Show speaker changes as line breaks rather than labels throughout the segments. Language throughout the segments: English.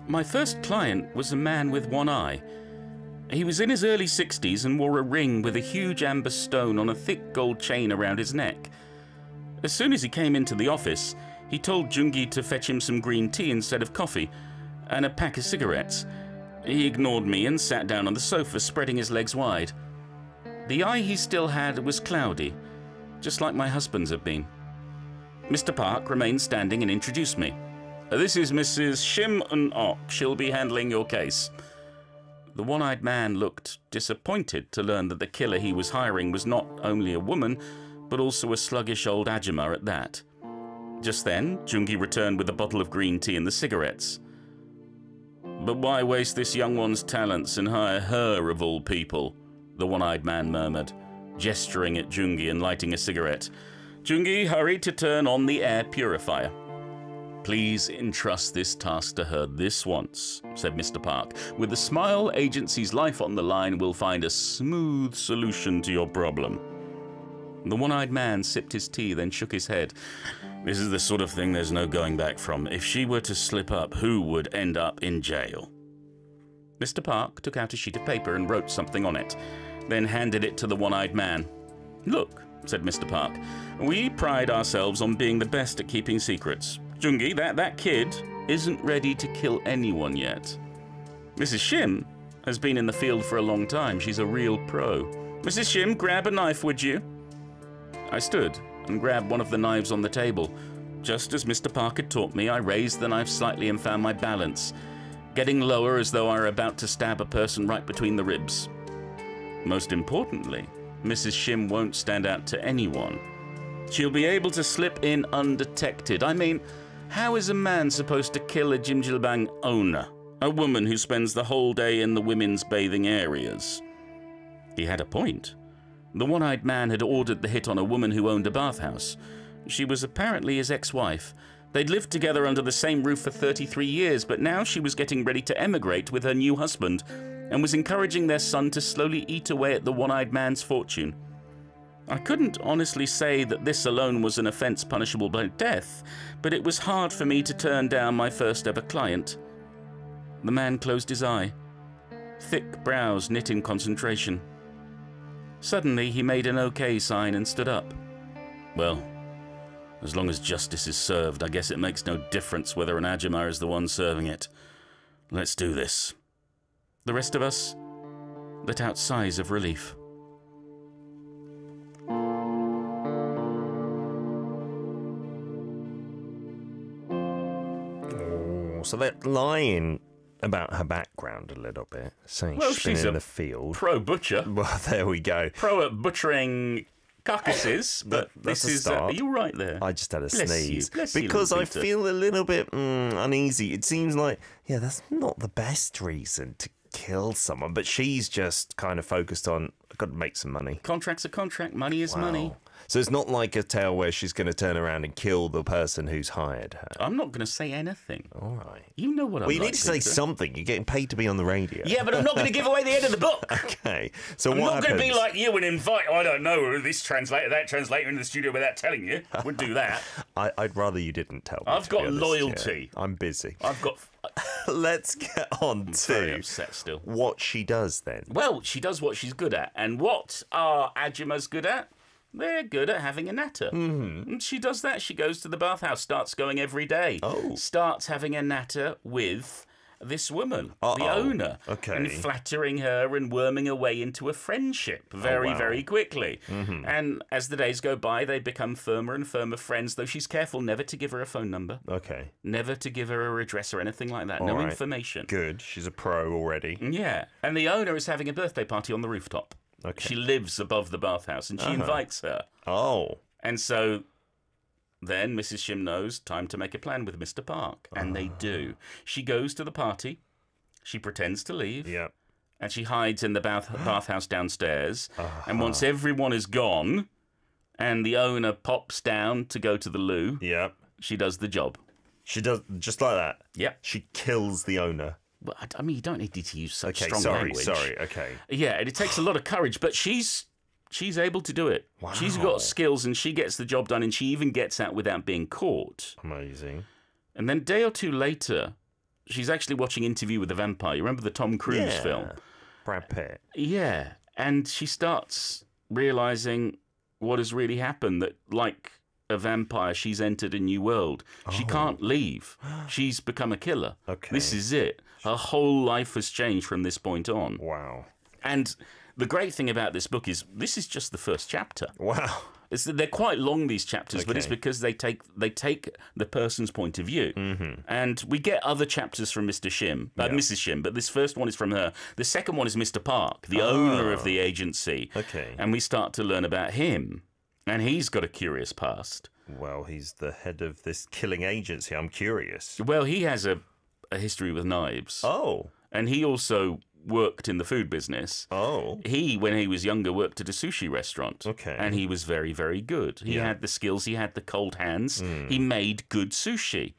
My first client was a man with one eye. He was in his early 60s and wore a ring with a huge amber stone on a thick gold chain around his neck. As soon as he came into the office, he told Jungi to fetch him some green tea instead of coffee, and a pack of cigarettes. He ignored me and sat down on the sofa, spreading his legs wide. The eye he still had was cloudy, just like my husband's had been. Mr. Park remained standing and introduced me. "This is Mrs. Shim Un-ok. She'll be handling your case." The one-eyed man looked disappointed to learn that the killer he was hiring was not only a woman, but also a sluggish old Ajumma at that. Just then, Jungi returned with a bottle of green tea and the cigarettes. "But why waste this young one's talents and hire her of all people?" the one-eyed man murmured, gesturing at Jungi and lighting a cigarette. Jungi hurried to turn on the air purifier. "Please entrust this task to her this once," said Mr. Park. "With the Smile Agency's life on the line, we'll find a smooth solution to your problem." The one-eyed man sipped his tea, then shook his head. "This is the sort of thing there's no going back from. If she were to slip up, who would end up in jail?" Mr. Park took out a sheet of paper and wrote something on it, then handed it to the one-eyed man. "Look," said Mr. Park, "we pride ourselves on being the best at keeping secrets. Jungi, that kid isn't ready to kill anyone yet. Mrs. Shim has been in the field for a long time. She's a real pro. Mrs. Shim, grab a knife, would you?" I stood and grabbed one of the knives on the table. Just as Mr. Park had taught me, I raised the knife slightly and found my balance, getting lower as though I were about to stab a person right between the ribs. Most importantly, Mrs. Shim won't stand out to anyone. She'll be able to slip in undetected. I mean, how is a man supposed to kill a Jimjilbang owner, a woman who spends the whole day in the women's bathing areas? He had a point. The one-eyed man had ordered the hit on a woman who owned a bathhouse. She was apparently his ex-wife. They'd lived together under the same roof for 33 years, but now she was getting ready to emigrate with her new husband and was encouraging their son to slowly eat away at the one-eyed man's fortune. I couldn't honestly say that this alone was an offense punishable by death, but it was hard for me to turn down my first ever client. The man closed his eye, thick brows knit in concentration. Suddenly, he made an okay sign and stood up. "Well, as long as justice is served, I guess it makes no difference whether an Ajumma is the one serving it. Let's do this." The rest of us let out sighs of relief.
Oh, so they're lying about her background a little bit, saying she's been in the field.
Pro-butcher.
Well, there we go.
Pro at butchering carcasses, but this is... are you right there?
I just had a
Bless
sneeze.
Bless
because
you,
I feel a little bit uneasy. It seems like, yeah, that's not the best reason to kill someone, but she's just kind of focused on, I've got to make some money.
Contract's a contract, money is money.
So it's not like a tale where she's going to turn around and kill the person who's hired her.
I'm not going to say anything.
All right.
You know what I'm like.
Well, you need to say
Peter.
something. You're getting paid to be on the radio.
Yeah, but I'm not going to give away the end of the book.
Okay. So
I'm
what
not going to be
happens?
like you and invite, I don't know, this translator, that translator into the studio without telling you. Would do that.
I'd rather you didn't tell me.
I've
to be
got
honest.
loyalty.
Yeah, I'm busy.
I've got...
Let's get on
very
to
upset still.
what she does then.
Well, she does what she's good at. And what are Ajummas good at? They're good at having a natter. Mm-hmm. And she does that. She goes to the bathhouse, starts going every day.
Oh.
Starts having a natter with this woman, the owner.
Okay.
And flattering her and worming her way into a friendship very, very quickly. Mm-hmm. And as the days go by, they become firmer and firmer friends, though she's careful never to give her a phone number.
Okay.
Never to give her a address or anything like that.
All
no
right.
information.
Good. She's a pro already.
Yeah. And the owner is having a birthday party on the rooftop.
Okay.
She lives above the bathhouse and she invites her.
Oh.
And so then Mrs. Shim knows time to make a plan with Mr. Park. And they do. She goes to the party. She pretends to leave.
Yep.
And she hides in the bathhouse downstairs. And once everyone is gone and the owner pops down to go to the loo,
Yep.
she does the job.
She does just like that.
Yep.
She kills the owner.
Well, I mean, you don't need to use such
Okay,
strong language.
sorry, okay.
Yeah, and it takes a lot of courage, but she's able to do it.
Wow.
She's got skills and she gets the job done and she even gets out without being caught.
Amazing.
And then a day or two later, she's actually watching Interview with the Vampire. You remember the Tom Cruise film?
Brad Pitt.
Yeah. And she starts realizing what has really happened, that like a vampire, she's entered a new world. She can't leave. She's become a killer.
Okay.
This is it. Her whole life has changed from this point on.
Wow.
And the great thing about this book is this is just the first chapter.
Wow.
They're quite long, these chapters, but it's because they take the person's point of view. And we get other chapters from Mr. Shim, Mrs. Shim, but this first one is from her. The second one is Mr. Park, the owner of the agency.
Okay.
And we start to learn about him. And he's got a curious past.
Well, he's the head of this killing agency. I'm curious.
Well, he has a history with knives.
Oh.
And he also worked in the food business.
Oh.
He, when he was younger, worked at a sushi restaurant.
Okay.
And he was very, very good. He had the skills, he had the cold hands, he made good sushi.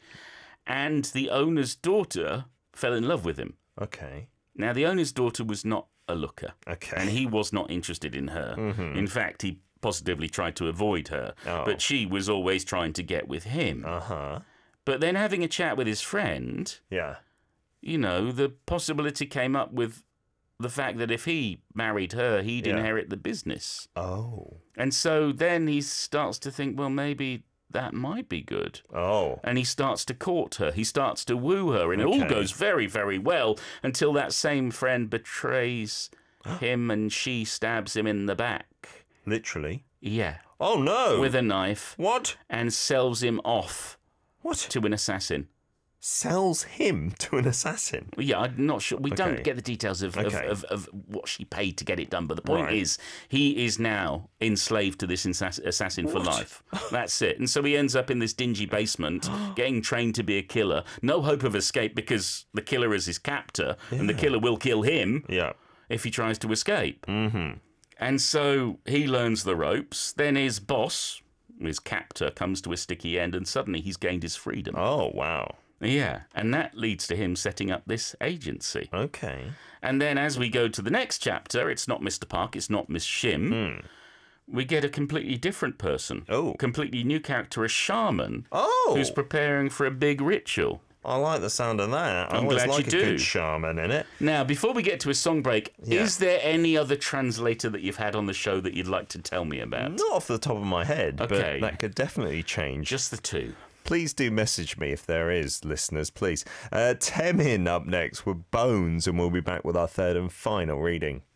And the owner's daughter fell in love with him.
Okay.
Now, the owner's daughter was not a looker.
Okay.
And he was not interested in her. In fact, he positively tried to avoid her. But she was always trying to get with him.
Uh-huh.
But then having a chat with his friend,
Yeah.
you know, the possibility came up with the fact that if he married her, he'd inherit the business.
Oh.
And so then he starts to think, well, maybe that might be good.
Oh.
And he starts to court her. He starts to woo her. And it all goes very, very well until that same friend betrays him and she stabs him in the back.
Literally?
Yeah.
Oh, no.
With a knife.
What?
And sells him off
What?
to an assassin.
Sells him to an assassin?
Yeah, I'm not sure. We don't get the details of what she paid to get it done. But the point is, he is now enslaved to this assassin for life. That's it. And so he ends up in this dingy basement, getting trained to be a killer. No hope of escape because the killer is his captor, and the killer will kill him if he tries to escape. And so he learns the ropes. Then his boss, his captor, comes to a sticky end, and suddenly he's gained his freedom.
Oh, wow.
Yeah, and that leads to him setting up this agency.
Okay.
And then as we go to the next chapter, it's not Mr. Park, it's not Miss Shim. We get a completely different person.
Oh.
Completely new character, a shaman.
Oh.
Who's preparing for a big ritual.
I like the sound of that. I
I'm
always
glad
like
you
a
do.
good shaman in it.
Now, before we get to a song break, is there any other translator that you've had on the show that you'd like to tell me about?
Not off the top of my head,
Okay.
but that could definitely change.
Just the two.
Please do message me if there is, listeners, please. Temin up next with Bones, and we'll be back with our third and final reading.